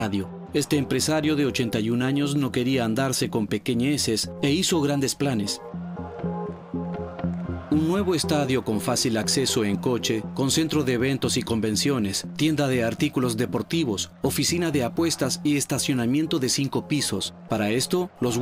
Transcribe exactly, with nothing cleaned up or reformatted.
Este empresario de ochenta y un años no quería andarse con pequeñeces e hizo grandes planes. Un nuevo estadio con fácil acceso en coche, con centro de eventos y convenciones, tienda de artículos deportivos, oficina de apuestas y estacionamiento de cinco pisos. Para esto, los